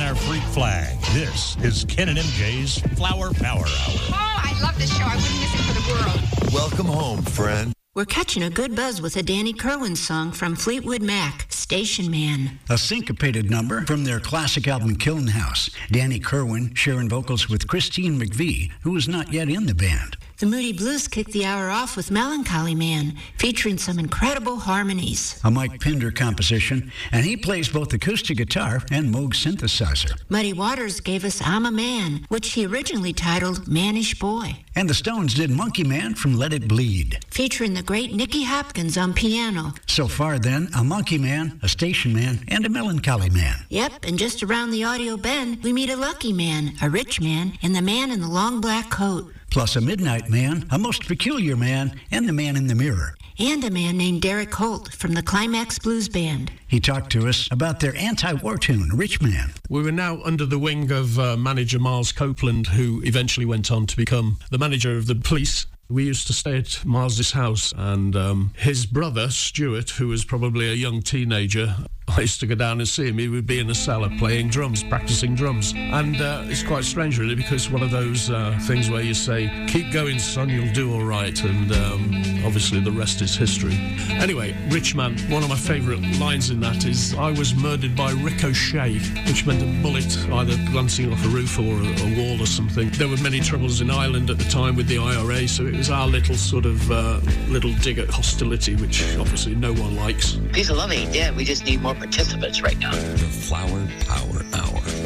our freak flag. This is Ken and MJ's Flower Power Hour. Oh, I love this show. I wouldn't miss it for the world. Welcome home, friend. We're catching a good buzz with a Danny Kerwin song from Fleetwood Mac, Station Man. A syncopated number from their classic album Kiln House. Danny Kerwin sharing vocals with Christine McVie, who is not yet in the band. The Moody Blues kicked the hour off with Melancholy Man, featuring some incredible harmonies. A Mike Pinder composition, and he plays both acoustic guitar and Moog synthesizer. Muddy Waters gave us I'm a Man, which he originally titled Mannish Boy. And the Stones did Monkey Man from Let It Bleed, featuring the great Nicky Hopkins on piano. So far then, a Monkey Man, a Station Man, and a Melancholy Man. Yep, and just around the audio bend, we meet a Lucky Man, a Rich Man, and the Man in the Long Black Coat. Plus a Midnight Man, a Most Peculiar Man, and the Man in the Mirror. And a man named Derek Holt from the Climax Blues Band. He talked to us about their anti-war tune, Rich Man. We were now under the wing of manager Miles Copeland, who eventually went on to become the manager of the Police. We used to stay at Miles's house, and his brother, Stuart, who was probably a young teenager, I used to go down and see him. He would be in the cellar playing drums, practicing drums. And it's quite strange, really, because one of those things where you say, keep going, son, you'll do all right. And obviously the rest is history. Anyway, Rich Man, one of my favourite lines in that is, I was murdered by ricochet, which meant a bullet either glancing off a roof or a wall or something. There were many troubles in Ireland at the time with the IRA, so it was our little sort of little dig at hostility, which obviously no one likes. Piece of loving, yeah, we just need more participants right now. The Flower Power Hour.